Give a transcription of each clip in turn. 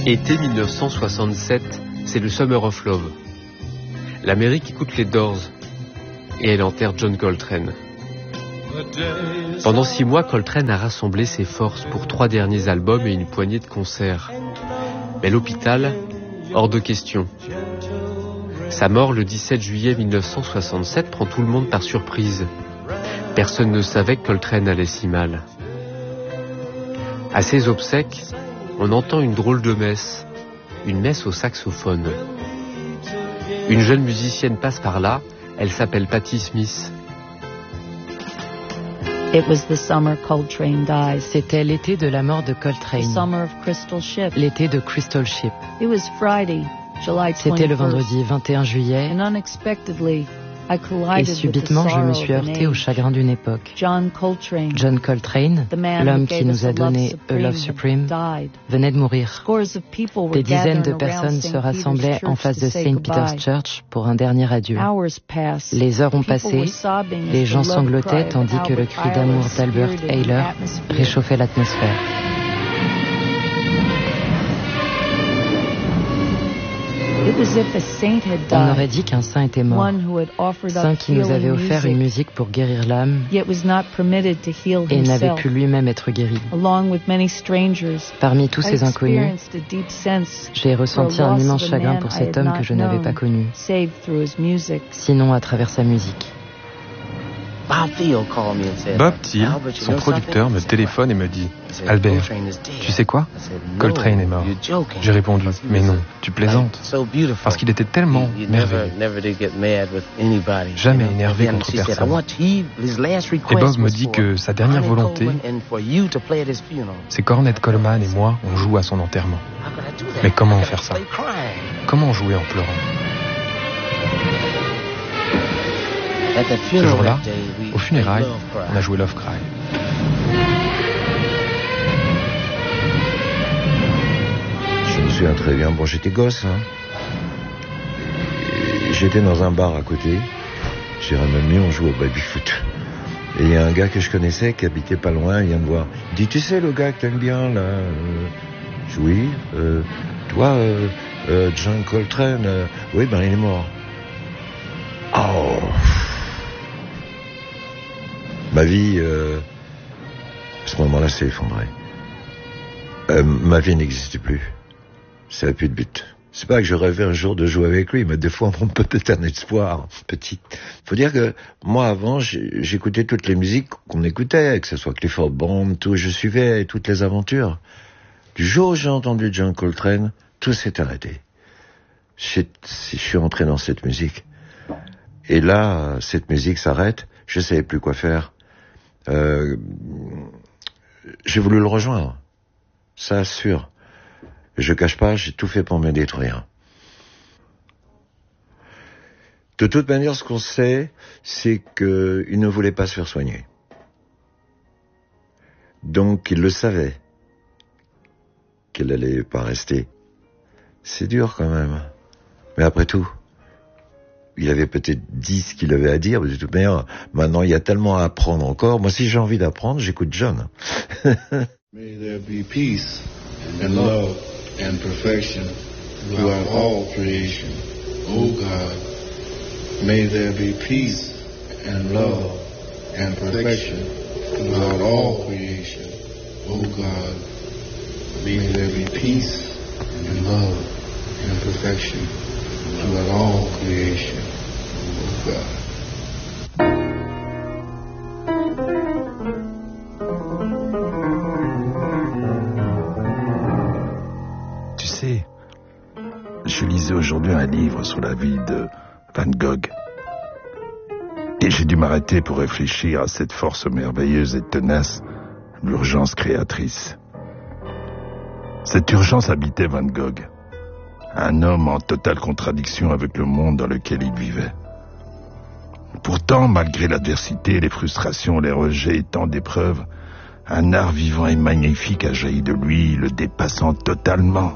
Été 1967, c'est le Summer of Love. L'Amérique écoute les Doors et elle enterre John Coltrane. Pendant 6 mois, Coltrane a rassemblé ses forces pour 3 derniers albums et une poignée de concerts. Mais l'hôpital, hors de question. Sa mort le 17 juillet 1967 prend tout le monde par surprise. Personne ne savait que Coltrane allait si mal. À ses obsèques, on entend une drôle de messe, une messe au saxophone. Une jeune musicienne passe par là, elle s'appelle Patti Smith. C'était l'été de la mort de Coltrane, l'été de Crystal Ship. C'était le vendredi 21 juillet. Et subitement, je me suis heurté au chagrin d'une époque. John Coltrane, l'homme qui nous a donné A Love Supreme, venait de mourir. Des dizaines de personnes se rassemblaient en face de St. Peter's Church pour un dernier adieu. Les heures ont passé, les gens sanglotaient tandis que le cri d'amour d'Albert Ayler réchauffait l'atmosphère. On aurait dit qu'un saint était mort, saint qui nous avait offert une musique pour guérir l'âme et n'avait pu lui-même être guéri. Parmi tous ces inconnus, j'ai ressenti un immense chagrin pour cet homme que je n'avais pas connu, sinon à travers sa musique. Bob Thiel, son producteur, me téléphone et me dit « Albert, tu sais quoi? Coltrane est mort. » J'ai répondu « Mais non, tu plaisantes. » Parce qu'il était tellement merveilleux. Jamais énervé contre personne. Et Bob me dit que sa dernière volonté, c'est qu'Ornette Coleman et moi, on joue à son enterrement. Mais comment faire ça? Comment jouer en pleurant? Ce jour-là, au funérailles, on a joué Love Cry. Je me souviens très bien. Bon, j'étais gosse, hein. J'étais dans un bar à côté. J'ai même on jouait au baby-foot. Et il y a un gars que je connaissais qui habitait pas loin, il vient me voir. Il dit, tu sais, le gars que t'aimes bien, là oui, toi, John Coltrane, oui, ben il est mort. Oh. Ma vie, à ce moment-là, s'est effondrée. Ma vie n'existait plus. Ça n'avait plus de but. C'est pas que je rêvais un jour de jouer avec lui, mais des fois, on peut peut-être un espoir petit. Faut dire que moi, avant, j'écoutais toutes les musiques qu'on écoutait, que ce soit Clifford Brown, tout, je suivais toutes les aventures. Du jour où j'ai entendu John Coltrane, tout s'est arrêté. Je suis entré dans cette musique. Et là, cette musique s'arrête, je savais plus quoi faire. J'ai voulu le rejoindre, ça sûr. Je cache pas, j'ai tout fait pour me détruire. De toute manière, ce qu'on sait, c'est qu'il ne voulait pas se faire soigner. Donc, il le savait qu'il allait pas rester. C'est dur quand même. Mais après tout, il avait peut-être dit ce qu'il avait à dire, mais de toute manière, maintenant il y a tellement à apprendre encore. Moi, si j'ai envie d'apprendre, j'écoute John. May there be peace and love and perfection throughout all creation. Oh God, may there be peace and love and perfection throughout all creation. Oh God, may there be peace and love and perfection throughout all creation. Oh God. Tu sais, je lisais aujourd'hui un livre sur la vie de Van Gogh. Et j'ai dû m'arrêter pour réfléchir à cette force merveilleuse et tenace, l'urgence créatrice. Cette urgence habitait Van Gogh, un homme en totale contradiction avec le monde dans lequel il vivait. Pourtant, malgré l'adversité, les frustrations, les rejets et tant d'épreuves, un art vivant et magnifique a jailli de lui, le dépassant totalement.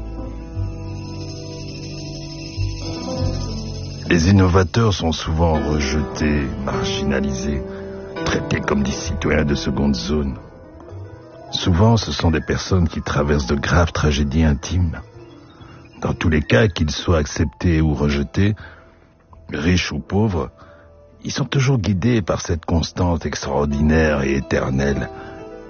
Les innovateurs sont souvent rejetés, marginalisés, traités comme des citoyens de seconde zone. Souvent, ce sont des personnes qui traversent de graves tragédies intimes. Dans tous les cas, qu'ils soient acceptés ou rejetés, riches ou pauvres, ils sont toujours guidés par cette constante extraordinaire et éternelle